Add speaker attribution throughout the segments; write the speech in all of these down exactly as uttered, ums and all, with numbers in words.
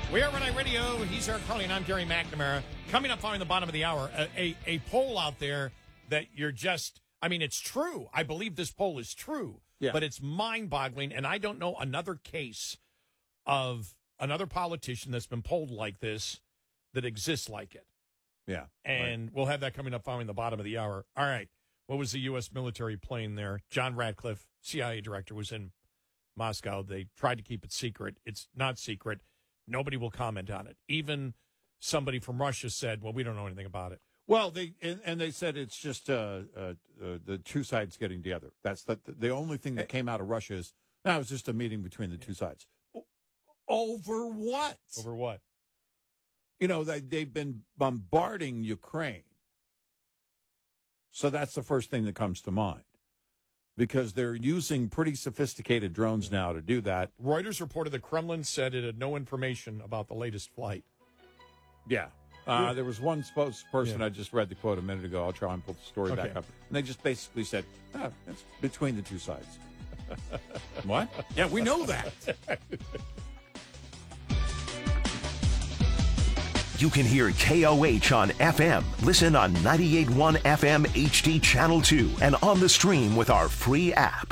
Speaker 1: We are Red Radio. He's Eric Carly, and I'm Gary McNamara. Coming up following the bottom of the hour, a, a, a poll out there that you're just, I mean, it's true. I believe this poll is true,
Speaker 2: yeah.
Speaker 1: but it's mind-boggling, and I don't know another case of another politician that's been polled like this that exists like it.
Speaker 2: Yeah.
Speaker 1: And
Speaker 2: right.
Speaker 1: we'll have that coming up following the bottom of the hour. All right. What was the U S military plane there? John Ratcliffe, C I A director, was in Moscow. They tried to keep it secret. It's not secret. Nobody will comment on it. Even somebody from Russia said, well, we don't know anything about it.
Speaker 2: Well, they and, and they said it's just uh, uh, uh, the two sides getting together. That's the, the only thing that came out of Russia is, no, it was just a meeting between the two sides. Over what?
Speaker 1: Over what?
Speaker 2: You know, they, they've been bombarding Ukraine. So that's the first thing that comes to mind. Because they're using pretty sophisticated drones now to do that.
Speaker 1: Reuters reported the Kremlin said it had no information about the latest flight.
Speaker 2: Yeah. Uh, there was one spokesperson,
Speaker 1: yeah.
Speaker 2: I just read the quote a minute ago. I'll try and pull the story
Speaker 1: okay.
Speaker 2: back up. And they just basically said, oh, it's between the two sides. What? Yeah, we know that.
Speaker 3: You can hear K O H on F M. Listen on ninety-eight point one F M H D Channel two and on the stream with our free app.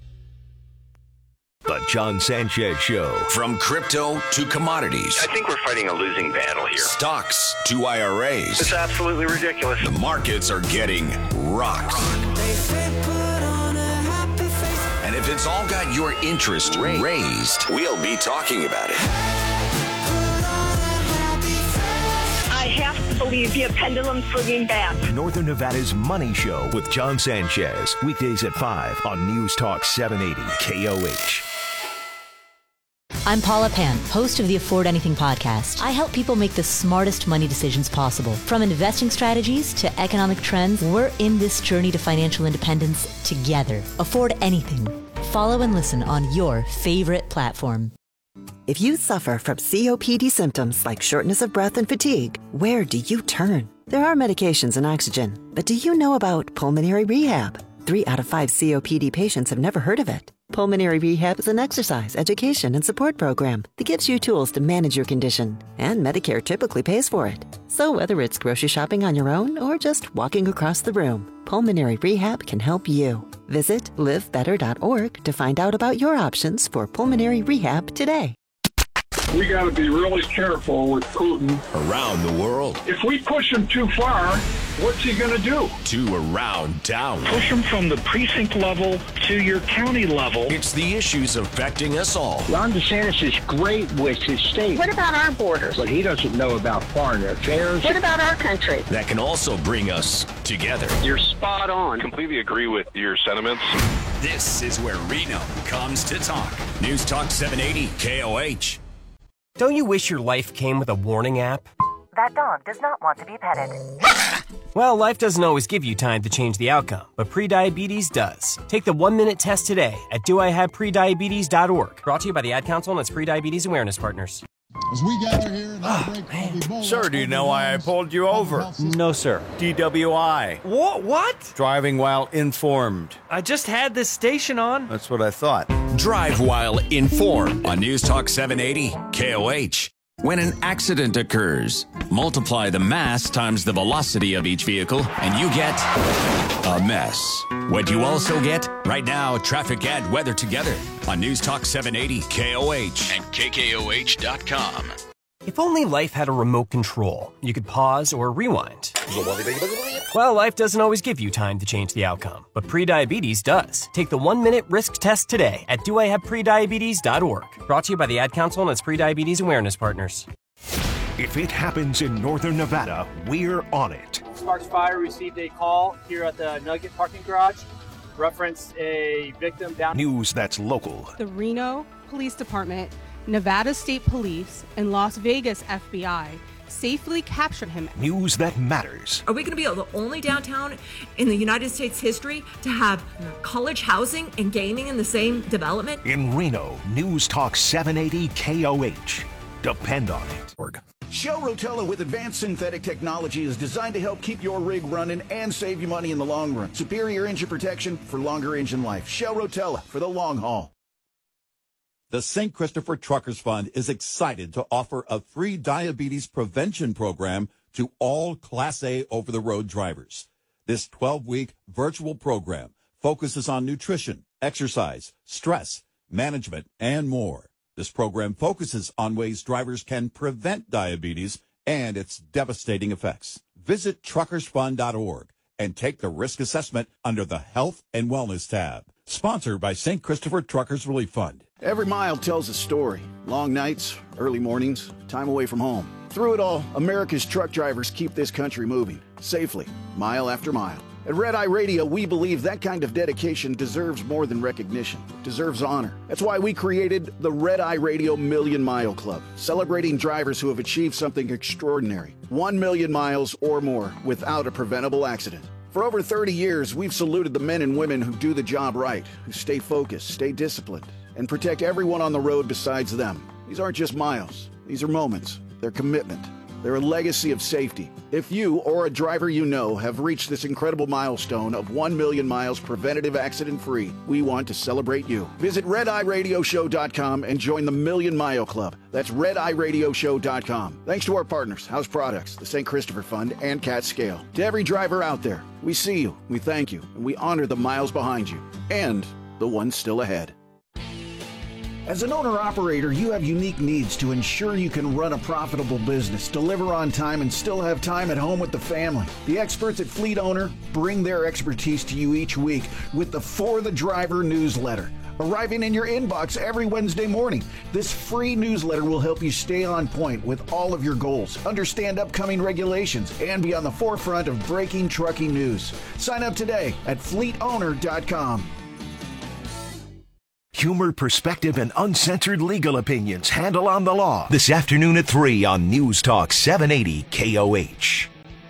Speaker 3: The John Sanchez Show.
Speaker 4: From crypto to commodities.
Speaker 5: I think we're fighting a losing battle here.
Speaker 4: Stocks to I R As.
Speaker 5: It's absolutely ridiculous.
Speaker 4: The markets are getting rocked. And if it's all got your interest raised, we'll be talking about it.
Speaker 6: I have to believe the pendulum swinging back.
Speaker 3: Northern Nevada's Money Show with John Sanchez. Weekdays at five on News Talk seven eighty K O H.
Speaker 7: I'm Paula Pan, host of the Afford Anything podcast. I help people make the smartest money decisions possible. From investing strategies to economic trends, we're in this journey to financial independence together. Afford Anything. Follow and listen on your favorite platform.
Speaker 8: If you suffer from C O P D symptoms like shortness of breath and fatigue, where do you turn? There are medications and oxygen, but do you know about pulmonary rehab? Three out of five C O P D patients have never heard of it. Pulmonary rehab is an exercise, education, and support program that gives you tools to manage your condition, and Medicare typically pays for it. So whether it's grocery shopping on your own or just walking across the room, pulmonary rehab can help you. Visit live better dot org to find out about your options for pulmonary rehab today.
Speaker 9: We got to be really careful with Putin.
Speaker 4: Around the world.
Speaker 9: If we push him too far, what's he going to do?
Speaker 4: To around town.
Speaker 10: Push him from the precinct level to your county level.
Speaker 4: It's the issues affecting us all.
Speaker 11: Ron DeSantis is great with his state.
Speaker 6: What about our borders?
Speaker 11: But he doesn't know about foreign affairs.
Speaker 6: What about our country?
Speaker 4: That can also bring us together.
Speaker 11: You're spot on.
Speaker 5: Completely agree with your sentiments.
Speaker 4: This is where Reno comes to talk. News Talk seven eighty K O H.
Speaker 12: Don't you wish your life came with a warning app?
Speaker 13: That dog does not want to be petted.
Speaker 12: Well, life doesn't always give you time to change the outcome, but prediabetes does. Take the one-minute test today at do I have prediabetes dot org. Brought to you by the Ad Council and its Prediabetes Awareness Partners.
Speaker 14: As we gather here in our break,
Speaker 15: man. Sir, do you know why I pulled you over?
Speaker 16: No, sir.
Speaker 15: D W I.
Speaker 16: What? What?
Speaker 15: Driving while informed.
Speaker 16: I just had this station on.
Speaker 15: That's what I thought.
Speaker 4: Drive while informed on News Talk seven eighty K O H. When an accident occurs, multiply the mass times the velocity of each vehicle, and you get a mess. What you also get? Right now, traffic and weather together on News Talk seven eighty K O H and K K O H dot com.
Speaker 12: If only life had a remote control, you could pause or rewind. Well, life doesn't always give you time to change the outcome, but prediabetes does. Take the one-minute risk test today at do I have prediabetes dot org. Brought to you by the Ad Council and its Prediabetes Awareness Partners.
Speaker 3: If it happens in Northern Nevada, we're on it.
Speaker 17: Sparks Fire received a call here at the Nugget parking garage. Referenced a victim down.
Speaker 3: News that's local.
Speaker 18: The Reno Police Department, Nevada State Police, and Las Vegas F B I safely captured him.
Speaker 3: News that matters.
Speaker 19: Are we going to be the only downtown in the United States history to have college housing and gaming in the same development?
Speaker 3: In Reno, News Talk seven eighty K O H. Depend on it.
Speaker 20: Shell Rotella with advanced synthetic technology is designed to help keep your rig running and save you money in the long run. Superior engine protection for longer engine life. Shell Rotella for the long haul.
Speaker 2: The Saint Christopher Truckers Fund is excited to offer a free diabetes prevention program to all Class A over-the-road drivers. This twelve-week virtual program focuses on nutrition, exercise, stress, management, and more. This program focuses on ways drivers can prevent diabetes and its devastating effects. Visit truckers fund dot org and take the risk assessment under the Health and Wellness tab. Sponsored by Saint Christopher Truckers Relief Fund.
Speaker 20: Every mile tells a story. Long nights, early mornings, time away from home. Through it all, America's truck drivers keep this country moving, safely, mile after mile. At Red Eye Radio, we believe that kind of dedication deserves more than recognition. It deserves honor. That's why we created the Red Eye Radio Million Mile Club, celebrating drivers who have achieved something extraordinary. One million miles or more without a preventable accident. For over thirty years, we've saluted the men and women who do the job right, who stay focused, stay disciplined, and protect everyone on the road besides them. These aren't just miles. These are moments. They're commitment. They're a legacy of safety. If you or a driver you know have reached this incredible milestone of one million miles preventative accident-free, we want to celebrate you. Visit red eye radio show dot com and join the Million Mile Club. That's red eye radio show dot com. Thanks to our partners, House Products, the Saint Christopher Fund, and Cat Scale. To every driver out there, we see you, we thank you, and we honor the miles behind you and the ones still ahead. As an owner-operator, you have unique needs to ensure you can run a profitable business, deliver on time, and still have time at home with the family. The experts at Fleet Owner bring their expertise to you each week with the For the Driver newsletter, arriving in your inbox every Wednesday morning. This free newsletter will help you stay on point with all of your goals, understand upcoming regulations, and be on the forefront of breaking trucking news. Sign up today at fleet owner dot com.
Speaker 3: Humor, perspective, and uncensored legal opinions. Handle on the Law. This afternoon at three on News Talk seven eighty K O H.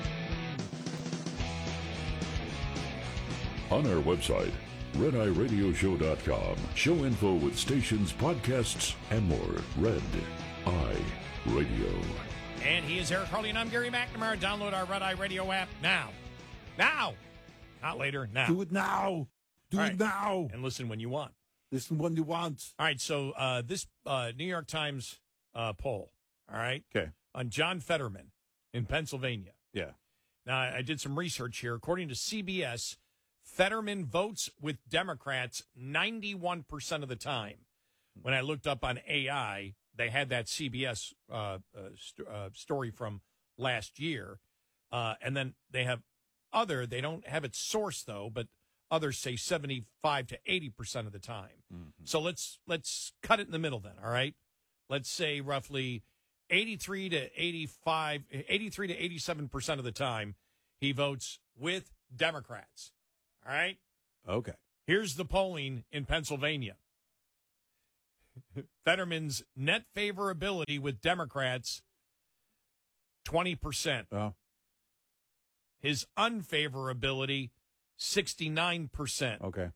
Speaker 21: On our website, red eye radio show dot com. Show info with stations, podcasts, and more. Red Eye Radio.
Speaker 1: And he is Eric Harley, and I'm Gary McNamara. Download our Red Eye Radio app now. Now. Not later, now.
Speaker 2: Do it now. Do
Speaker 1: All
Speaker 2: it
Speaker 1: right.
Speaker 2: now.
Speaker 1: And listen when you want.
Speaker 2: Listen when you want.
Speaker 1: All right, so uh, this uh, New York Times uh, poll, all right?
Speaker 2: Okay.
Speaker 1: On John Fetterman in Pennsylvania.
Speaker 2: Yeah.
Speaker 1: Now, I did some research here. According to C B S, Fetterman votes with Democrats ninety-one percent of the time. When I looked up on A I, they had that C B S uh, uh, st- uh, story from last year. Uh, and then they have other, they don't have it sourced, though, but others say seventy-five to eighty percent of the time. Mm-hmm. So let's let's cut it in the middle then, all right? Let's say roughly eighty-three to eighty-five, eighty-three to eighty-seven percent of the time he votes with Democrats. All right?
Speaker 2: Okay.
Speaker 1: Here's the polling in Pennsylvania. Fetterman's net favorability with Democrats, twenty percent.
Speaker 2: Oh.
Speaker 1: His unfavorability, sixty-nine percent.
Speaker 2: Okay.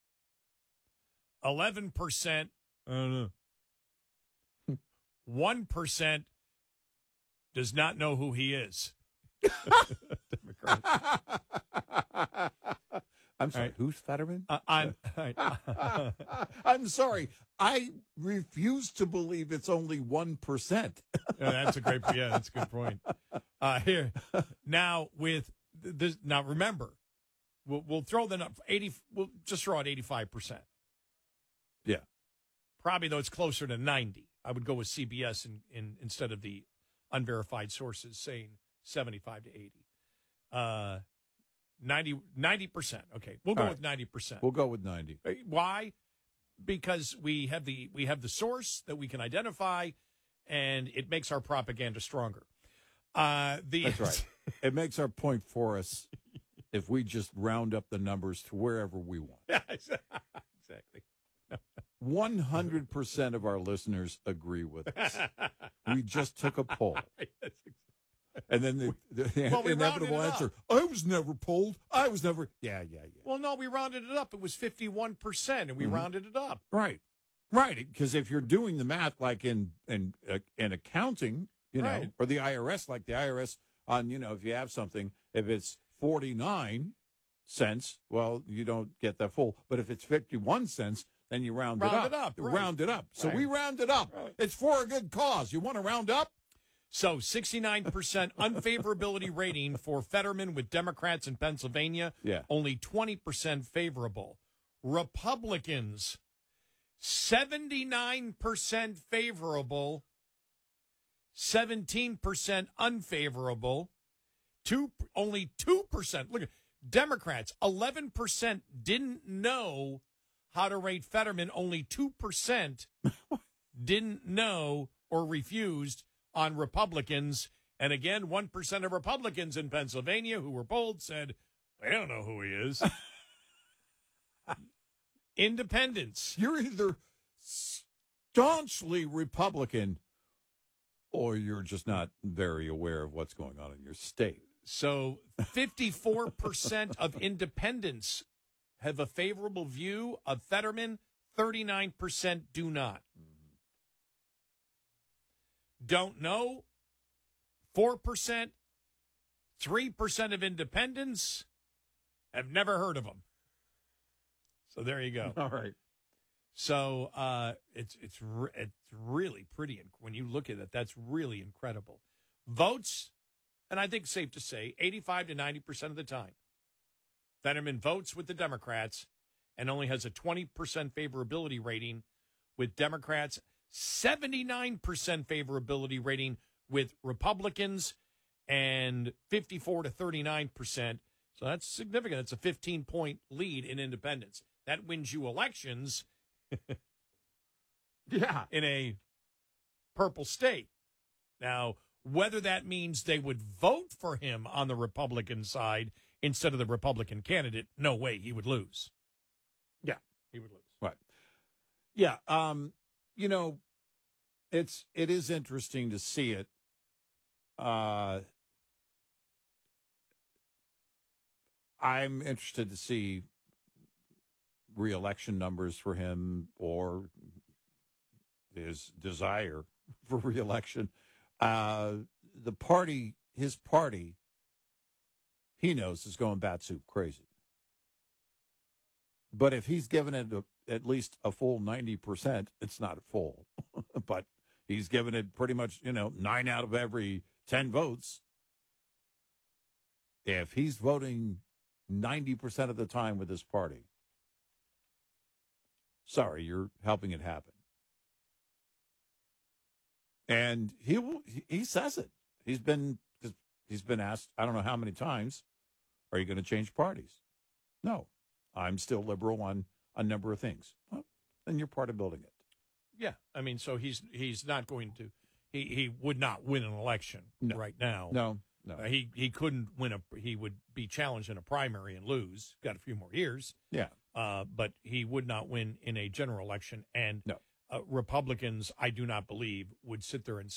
Speaker 1: eleven percent. I don't know. one percent does not know who he is.
Speaker 2: I'm sorry,
Speaker 1: right.
Speaker 2: who's Fetterman?
Speaker 1: Uh, I'm,
Speaker 2: I'm sorry. I refuse to believe it's only one percent.
Speaker 1: Yeah, that's a great, yeah, that's a good point. Uh, here, now with this, now remember, we'll, we'll throw the up eighty. We'll just throw out eighty-five percent.
Speaker 2: Yeah,
Speaker 1: probably though it's closer to ninety. I would go with C B S in, in instead of the unverified sources saying seventy-five to eighty. Uh, ninety percent. Okay, we'll go
Speaker 2: All
Speaker 1: with
Speaker 2: right.
Speaker 1: ninety percent.
Speaker 2: We'll go with ninety.
Speaker 1: Why? Because we have the we have the source that we can identify, and it makes our propaganda stronger. Uh, the
Speaker 2: That's right. It makes our point for us if we just round up the numbers to wherever we want.
Speaker 1: Yeah, exactly.
Speaker 2: one hundred percent of our listeners agree with us. We just took a poll. And then the, the
Speaker 1: Well, we
Speaker 2: inevitable
Speaker 1: rounded it
Speaker 2: answer,
Speaker 1: up.
Speaker 2: I was never polled. I was never. Yeah, yeah, yeah.
Speaker 1: Well, no, we rounded it up. It was fifty-one percent, and we
Speaker 2: Mhm.
Speaker 1: rounded it up.
Speaker 2: Right. Right. Because if you're doing the math like in in, uh, in accounting, you know,
Speaker 1: Right.
Speaker 2: or the I R S, like the I R S on, you know, if you have something, if it's forty-nine cents, well, you don't get that full. But if it's fifty-one cents, then you round,
Speaker 1: Round
Speaker 2: it up.
Speaker 1: it up, right.
Speaker 2: Round it up. So
Speaker 1: Right.
Speaker 2: we round it up.
Speaker 1: Right.
Speaker 2: It's for a good cause. You want to round up?
Speaker 1: So sixty-nine percent unfavorability rating for Fetterman with Democrats in Pennsylvania.
Speaker 2: Yeah.
Speaker 1: Only twenty percent favorable. Republicans, seventy-nine percent favorable, seventeen percent unfavorable, two only two percent. Look at Democrats, eleven percent didn't know how to rate Fetterman, only two percent didn't know or refused on Republicans. And again, one percent of Republicans in Pennsylvania who were polled said, I don't know who he is. Independents.
Speaker 2: You're either staunchly Republican or you're just not very aware of what's going on in your state.
Speaker 1: So fifty-four percent of independents have a favorable view of Fetterman, thirty-nine percent do not. Don't know, four percent, three percent of independents have never heard of him. So there you go.
Speaker 2: All right.
Speaker 1: So uh, it's it's re- it's really pretty. Inc- when you look at it, that's really incredible. Votes, and I think it's safe to say, eighty-five to ninety percent of the time, Fetterman votes with the Democrats and only has a twenty percent favorability rating with Democrats, seventy-nine percent favorability rating with Republicans, and fifty-four to thirty-nine percent. So that's significant. It's a fifteen-point lead in independents. That wins you elections.
Speaker 2: Yeah.
Speaker 1: In a purple state. Now, whether that means they would vote for him on the Republican side instead of the Republican candidate, no way, he would lose.
Speaker 2: Yeah.
Speaker 1: He would lose.
Speaker 2: Right. Yeah. Um, you know, it's it is interesting to see it. Uh, I'm interested to see re-election numbers for him or his desire for re-election. Uh, the party, his party, he knows is going bat-soup crazy. But if he's given it a, at least a full ninety percent, it's not full. But he's given it pretty much, you know, nine out of every ten votes. If he's voting ninety percent of the time with his party, sorry, you're helping it happen. And he will, he says it. He's been, he's been asked, I don't know how many times, are you going to change parties? No, I'm still liberal on a number of things. Well, then you're part of building it.
Speaker 1: Yeah, I mean, so he's he's not going to, he, he would not win an election
Speaker 2: No.
Speaker 1: right now.
Speaker 2: No, no.
Speaker 1: Uh, he he couldn't win a, he would be challenged in a primary and lose. Got a few more years.
Speaker 2: Yeah.
Speaker 1: Uh, but he would not win in a general election. And
Speaker 2: no.
Speaker 1: uh, Republicans, I do not believe, would sit there and